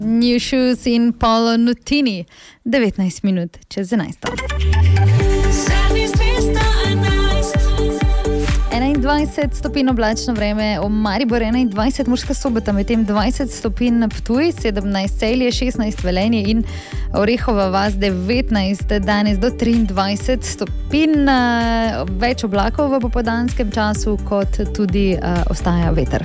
New Shoes in Paolo Nutini, 19 minut čez 11. 21 stopinj oblačno vreme, v Mariboru 21, Murska Sobota, medtem 20 stopinj na Ptuj, 17 Celje, 16 Velenje in Orehova vas 19, danes do 23 stopinj, več oblakov v popoldanskem času, kot tudi ostaja veter.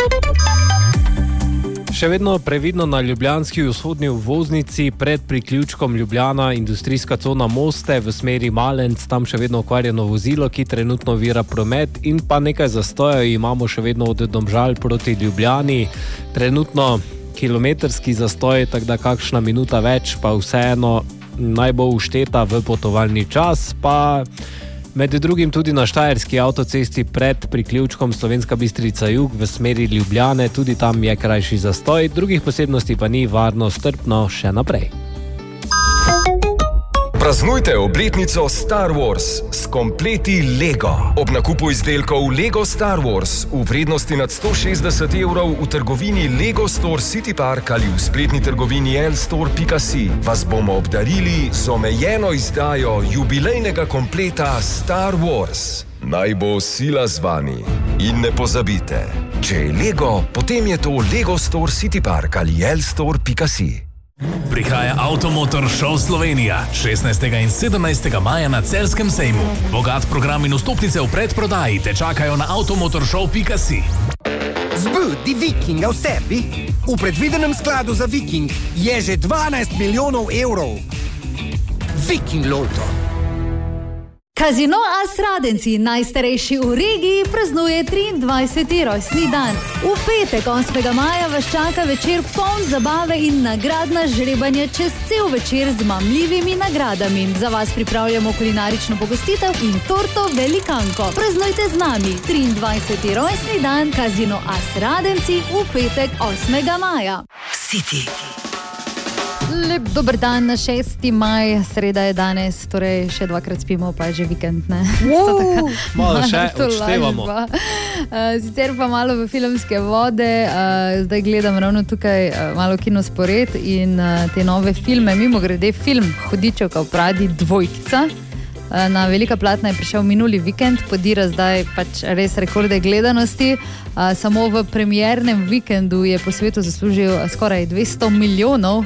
Še vedno previdno na ljubljanski vzhodni obvoznici pred priključkom Ljubljana, industrijska cona Moste v smeri Malenc, tam še vedno okvarjeno vozilo, ki trenutno ovira promet, in pa nekaj zastojev imamo še vedno od Domžal proti Ljubljani. Trenutno kilometrski zastoj, tako da kakšna minuta več, pa vseeno naj bo ušteta v potovalni čas, pa med drugim tudi na Štajerski avtocesti pred priključkom Slovenska Bistrica Jug v smeri Ljubljane, tudi tam je krajši zastoj, drugih posebnosti pa ni, varno strpno še naprej. Praznujte obletnico Star Wars s kompleti Lego. Ob nakupu izdelkov Lego Star Wars v vrednosti nad 160 € v trgovini Lego Store City Park ali v spletni trgovini lstore.si vas bomo obdarili z omejeno izdajo jubilejnega kompleta Star Wars. Naj bo sila z vami. In ne pozabite, če je Lego, potem je to Lego Store City Park ali lstore.si. Prihaja Avtomotor Show Slovenija 16. in 17. maja na Celjskem sejmu. Bogat program in vstopnice v predprodaji te čakajo na automotorshow.si. Zbudi Vikinga v sebi. V predvidenem skladu za Viking je že 12 milijonov evrov. Viking Lotto. Casino As Radenci, najstarejši v regiji, praznuje 23. rojstni dan. V petek 8. maja vas čaka večer poln zabave in nagradna žrebanja čez cel večer z mamljivimi nagradami. Za vas pripravljamo kulinarično pogostitev in torto velikanko. Praznujte z nami 23. rojstni dan Casino As Radenci v petek 8. maja. City. Lep dober dan, 6. maj, sreda je danes, torej še dvakrat spimo, pa je že vikend, ne? Malo še odštevamo. Sicer pa malo v filmske vode, zdaj gledam ravno tukaj malo kinospored in te nove filme, mimogrede film Hudičevka v Pradi 2. Na velika platna je prišel minuli vikend, podira zdaj pač res rekorde gledanosti. Samo v premiernem vikendu je po svetu zaslužil skoraj 200 milijonov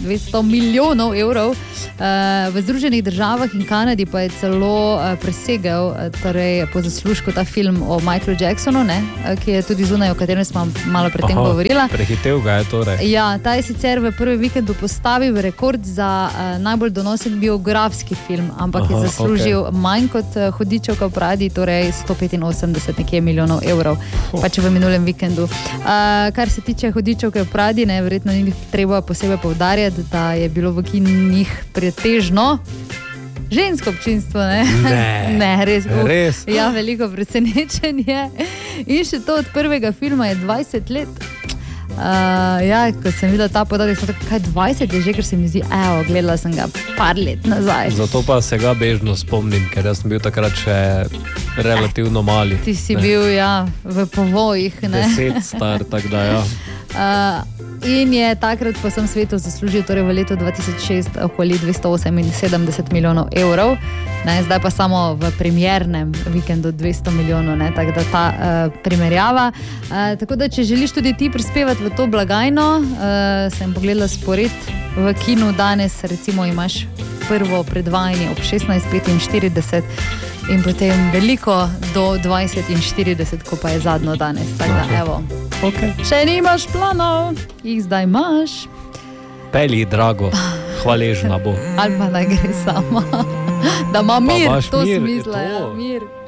evrov. V Združenih državah in Kanadi pa je celo presegel torej po zaslužku ta film o Michaelu Jacksonu, ne, ki je tudi zunaj, o katerem smo malo predtem govorila. Prehitel ga je torej. Ja, ta je sicer v prvem vikendu postavil rekord za najbolj donosen biografski film, ampak je zaslužil manj kot Hudičevka v Pradi, torej 185 nekje milijonov evrov. Pač v minulem vikendu. Kar se tiče Hudičevke v Pradi, ne, verjetno ni treba posebej poudarjati, da je bilo v kinih pretežno žensko občinstvo, ne? Ne, res. Ja, veliko presenečenje. In še to od prvega filma je 20 let. Ja, ko sem videla ta podatek, sem tako, kaj 20 je že, ker se mi zdi, gledala sem ga par let nazaj. Zato pa se ga bežno spomnim, ker jaz sem bil takrat še relativno mali. Ti si bil, ja, v povojih, ne? 10 star, tako da, ja. In je takrat po vsem svetu zaslužil torej v letu 2006 okoli 278 milijonov evrov, ne, zdaj pa samo v premiernem vikendu 200 milijonov, ne, tako da ta primerjava. Tako da, če želiš tudi ti prispevati v to blagajno, sem pogledala spored v kinu danes, recimo imaš prvo predvajanje ob 16:45 in potem veliko do 20:40, ko pa je zadnjo danes. Tako da, evo. Okay. Če nimaš planov, jih zdaj imaš. Pelji, drago, hvaležna bo. Ali pa naj gre sama. Da ima mir, to mir, smisla, ja, mir.